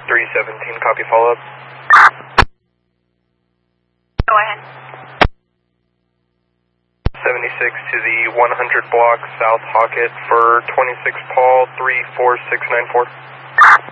317, copy follow-up. Go ahead. 76 to the 100 block South Hockett for 26 Paul 34694.